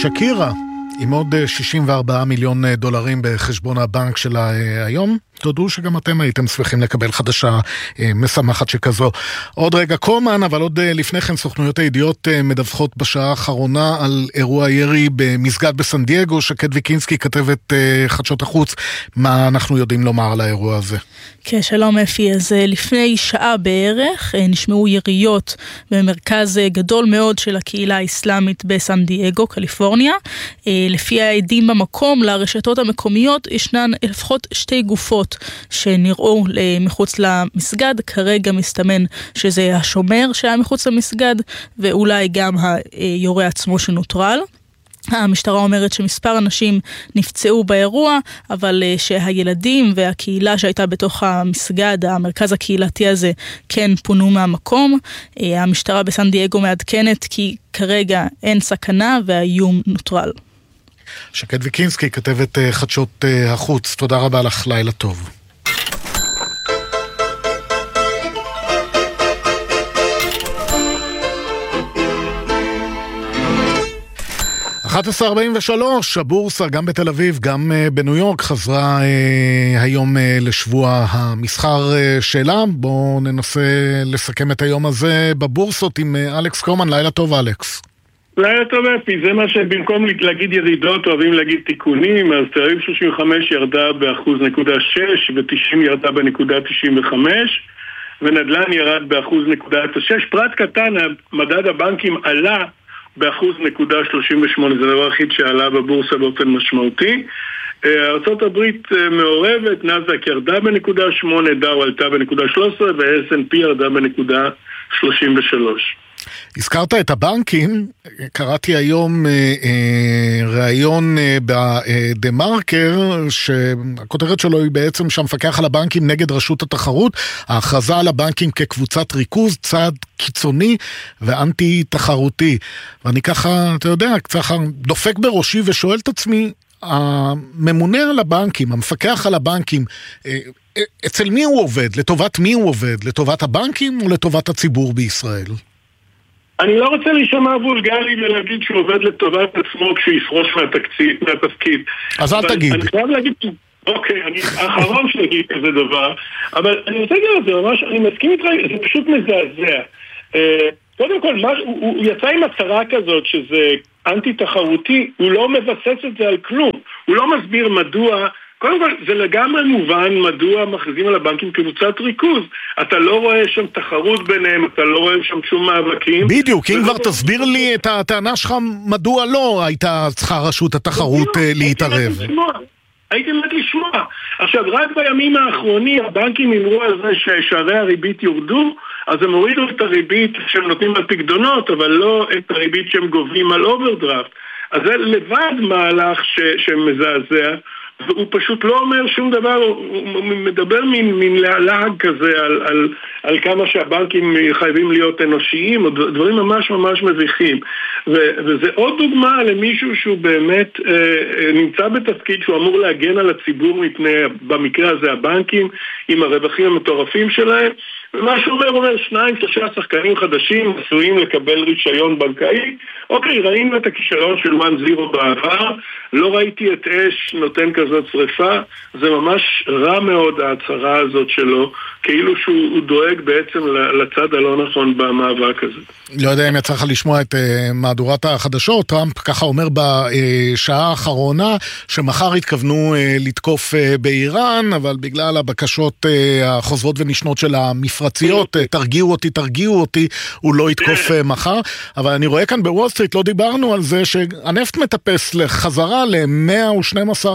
שקירה, עם עוד 64 מיליון דולרים בחשבון הבנק שלה היום. תודו שגם אתם הייתם שמחים לקבל חדשה משמחת שכזו. עוד רגע קומן, אבל עוד לפני כן סוכנויות הידיעות מדווחות בשעה האחרונה על אירוע ירי במסגד בסן דייגו. שקד ויקינסקי, כתבת חדשות החוץ, מה אנחנו יודעים לומר על האירוע הזה? כן, שלום אפי. אז לפני שעה בערך נשמעו יריות במרכז גדול מאוד של הקהילה האסלאמית בסן דייגו, קליפורניה. לפי העדים במקום, לרשתות המקומיות ישנן לפחות 2 גופות שנראו מחוץ למסגד. כרגע מסתמן שזה השומר שהיה מחוץ למסגד, ואולי גם היורה עצמו שנוטרל. המשטרה אומרת שמספר אנשים נפצעו באירוע, אבל שהילדים והקהילה שהייתה בתוך המסגד, המרכז הקהילתי הזה, כן פונו מהמקום. המשטרה בסן דייגו מעדכנת כי כרגע אין סכנה והאיום נוטרל. שקד ויקינסקי, כתבת חדשות החוץ, תודה רבה לך, לילה טוב. (11:43), הבורסה גם בתל אביב, גם בניו יורק, חזרה היום לשבוע המסחר שלה. בואו ננסה לסכם את היום הזה בבורסות עם אלכס קומן. לילה טוב, אלכס. לילה טוב אפי, זה מה שבמקום להגיד ירידות אוהבים להגיד תיקונים. אז תל אביב 35 ירדה ב1.6% ו90 ירדה ב.95%, ונדל"ן ירד ב1.06%. פרט קטן, מדד הבנקים עלה ב1.38%, זה הדבר הכי שעלה בבורסה באופן משמעותי. ארצות הברית מעורבת, נאסד"ק ירדה ב.8%, דאו עלתה ב.13% ו-S&P ירדה ב.33%. הזכרת את הבנקים, קראתי היום ראיון בדה מרקר, שהכותרת שלו היא בעצם שהמפקח על הבנקים נגד רשות התחרות, ההכרזה על הבנקים כקבוצת ריכוז, צעד קיצוני ואנטי תחרותי. ואני ככה, אתה יודע, ככה דופק בראשי ושואל את עצמי, הממונה על הבנקים, המפקח על הבנקים, אצל מי הוא עובד? לטובת מי הוא עובד? לטובת הבנקים או לטובת הציבור בישראל? אני לא רוצה להישמע וולגרי ולהגיד שהוא עובד לטובת עצמו כשיפרוש מהתפקיד. אז אל תגיד. אני חייב להגיד, אוקיי, אני האחרון שנגיד כזה דבר, אבל אני רוצה להגיד את זה ממש, אני מסכים איתך, זה פשוט מזעזע. קודם כל, הוא יצא עם הצהרה כזאת שזה אנטי תחרותי, הוא לא מבסס את זה על כלום, הוא לא מסביר מדוע. קודם כל, זה לגמרי מובן מדוע מכריזים על הבנקים קבוצת ריכוז. אתה לא רואה שם תחרות ביניהם, אתה לא רואה שם שום מאבקים. בדיוק, אם כבר תסביר לי את הטענה שלך, מדוע לא הייתה צריכה רשות התחרות להתערב. הייתי מת לשמוע. עכשיו, רק בימים האחרונים הבנקים אמרו על זה ששערי הריבית יורדו, אז הם הורידו את הריבית שהם נותנים על פקדונות, אבל לא את הריבית שהם גובים על אוברדרפט. אז זה לבד מהלך שמזעזע, והוא פשוט לא אומר שום דבר, הוא מדבר מין להלהג כזה על כמה שהבנקים חייבים להיות אנושיים, או דברים ממש ממש מביכים. וזה עוד דוגמה למישהו שהוא באמת נמצא בתפקיד שהוא אמור להגן על הציבור מפני, במקרה הזה הבנקים, עם הרווחים המטורפים שלהם, ומה שהוא אומר 2-3 שחקנים חדשים עשויים לקבל רישיון בנקאי. אוקיי, ראינו את הכישלון של 1-0 בעבר, לא ראיתי את אש נותן כזאת שריפה, זה ממש רע מאוד ההצהרה הזאת שלו, כאילו שהוא דואג בעצם לצד הלא נכון במאבק הזה. לא יודע אם יצא לך לשמוע את מהדורת החדשות, טראמפ ככה אומר בשעה האחרונה שמחר התכוונו לתקוף באיראן, אבל בגלל הבקשות החוזרות ונשנות של המפרציות, תרגיעו אותי, הוא לא יתקוף מחר. אבל אני רואה כאן בוול סטריט, לא דיברנו על זה שהנפט מטפס לחזרה ל$112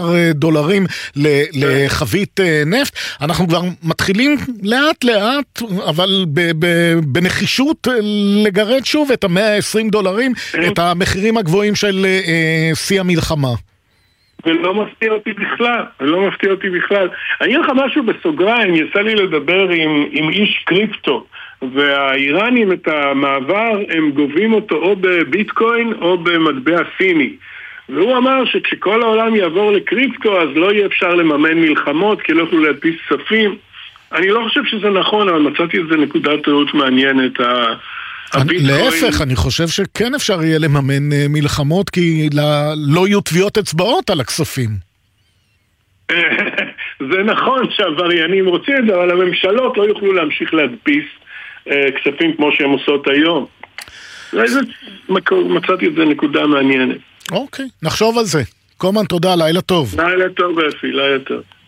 לחבית נפט. אנחנו כבר מתחילים לאט לאט, אבל בנחישות לגרד שוב את $120, את המחירים הגבוהים של שיא המלחמה. ולא מפתיע אותי בכלל. אני אגיד לך משהו בסוגריים, יצא לי לדבר עם איש קריפטו, והאיראנים את המעבר הם גובים אותו או בביטקוין או במטבע סיני. והוא אמר שכשכל העולם יעבור לקריפטו אז לא יהיה אפשר לממן מלחמות כי לא יוכלו להדפיס כספים. אני לא חושב שזה נכון, אבל מצאתי איזה נקודת ראות מעניינת. להפך, אני חושב שכן אפשר יהיה לממן מלחמות, כי לא יהיו טביעות אצבעות על הכספים. זה נכון שהעבריינים רוצים את זה, אבל הממשלות לא יוכלו להמשיך להדפיס כספים כמו שהן עושות היום. מצאתי את זה נקודה מעניינת. אוקיי, נחשוב על זה. קומן, תודה, לילה טוב. לילה טוב, אפי, לילה טוב.